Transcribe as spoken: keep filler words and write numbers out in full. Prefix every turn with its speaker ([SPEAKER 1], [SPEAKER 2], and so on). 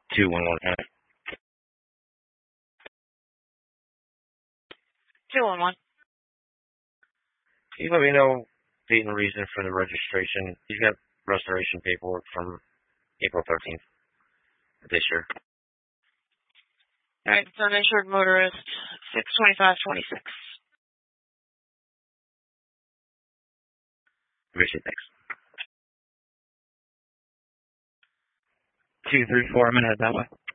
[SPEAKER 1] two one one.
[SPEAKER 2] two one one.
[SPEAKER 1] Can you let me know date and reason for the registration? He's got restoration paperwork from April thirteenth of this year.
[SPEAKER 2] All right, it's uninsured motorist, six twenty-five twenty-six.
[SPEAKER 1] Appreciate it, thanks.
[SPEAKER 3] Two three four, I'm gonna head that way.